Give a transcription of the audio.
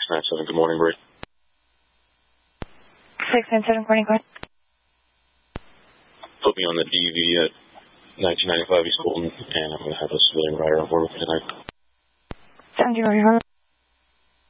697, good morning, Brady. 697, good morning, go ahead. Put me on the DV at 1995 East Fulton, and I'm going to have a civilian rider on board with me tonight. 17,